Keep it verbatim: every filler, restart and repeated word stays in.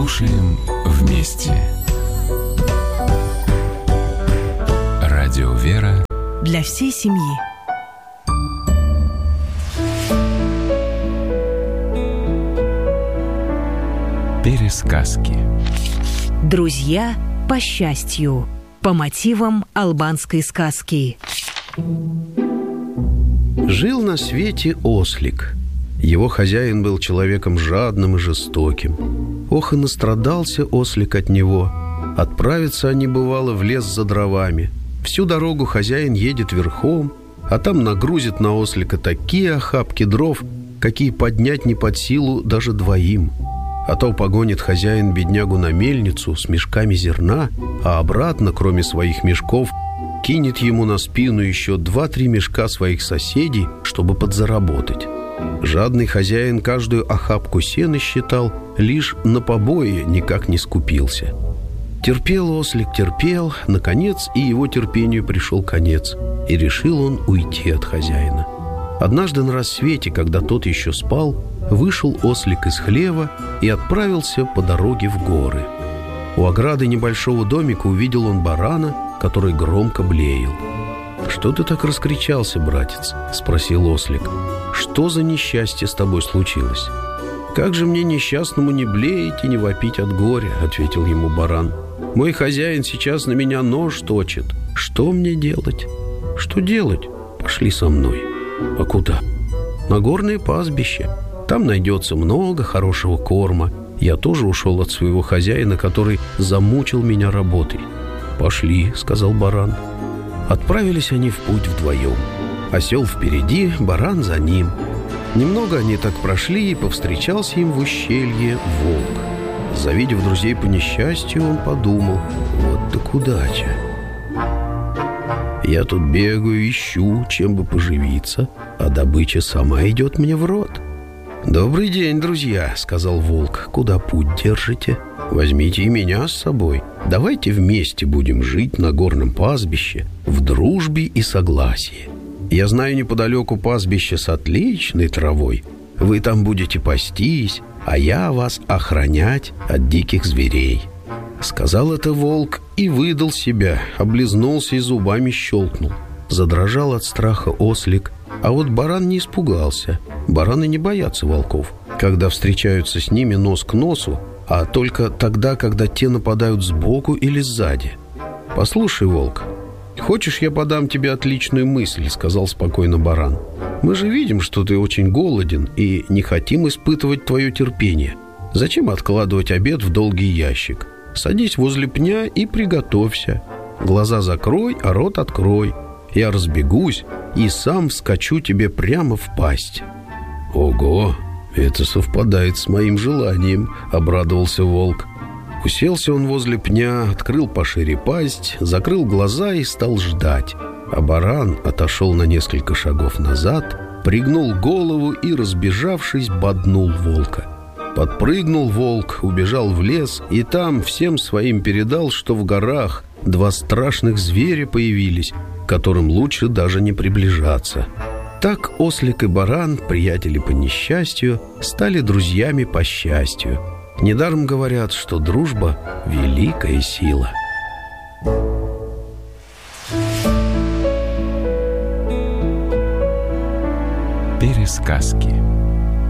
Слушаем вместе. Радио «Вера» для всей семьи. Пересказки. Друзья по счастью. По мотивам албанской сказки. Жил на свете ослик. Его хозяин был человеком жадным и жестоким. Ох, и настрадался ослик от него. Отправиться они, бывало, в лес за дровами. Всю дорогу хозяин едет верхом, а там нагрузит на ослика такие охапки дров, какие поднять не под силу даже двоим. А то погонит хозяин беднягу на мельницу с мешками зерна, а обратно, кроме своих мешков, кинет ему на спину еще два-три мешка своих соседей, чтобы подзаработать. Жадный хозяин каждую охапку сена считал, лишь на побои никак не скупился. Терпел ослик, терпел, наконец и его терпению пришел конец, и решил он уйти от хозяина. Однажды на рассвете, когда тот еще спал, вышел ослик из хлева и отправился по дороге в горы. У ограды небольшого домика увидел он барана, который громко блеял. «Что ты так раскричался, братец?» — спросил ослик. «Что за несчастье с тобой случилось?» «Как же мне несчастному не блеять и не вопить от горя?» — ответил ему баран. «Мой хозяин сейчас на меня нож точит. Что мне делать?» «Что делать? Пошли со мной». «А куда?» «На горное пастбище. Там найдется много хорошего корма. Я тоже ушел от своего хозяина, который замучил меня работой». «Пошли», — сказал баран. Отправились они в путь вдвоем. Осел впереди, баран за ним. Немного они так прошли, и повстречался им в ущелье волк. Завидев друзей по несчастью, он подумал: вот так удача. Я тут бегаю, ищу, чем бы поживиться, а добыча сама идет мне в рот. «Добрый день, друзья», — сказал волк. «Куда путь держите? Возьмите и меня с собой. Давайте вместе будем жить на горном пастбище в дружбе и согласии. Я знаю неподалеку пастбище с отличной травой. Вы там будете пастись, а я вас охранять от диких зверей». Сказал это волк и выдал себя, облизнулся и зубами щелкнул. Задрожал от страха ослик, а вот баран не испугался. Бараны не боятся волков, когда встречаются с ними нос к носу, а только тогда, когда те нападают сбоку или сзади. «Послушай, волк, хочешь, я подам тебе отличную мысль?» — сказал спокойно баран. «Мы же видим, что ты очень голоден и не хотим испытывать твое терпение. Зачем откладывать обед в долгий ящик? Садись возле пня и приготовься. Глаза закрой, а рот открой. Я разбегусь и сам вскочу тебе прямо в пасть». «Ого, это совпадает с моим желанием», — обрадовался волк. Уселся он возле пня, открыл пошире пасть, закрыл глаза и стал ждать. А баран отошел на несколько шагов назад, пригнул голову и, разбежавшись, боднул волка. Подпрыгнул волк, убежал в лес и там всем своим передал, что в горах два страшных зверя появились, к которым лучше даже не приближаться. Так ослик и баран, приятели по несчастью, стали друзьями по счастью. Недаром говорят, что дружба — великая сила. Пересказки.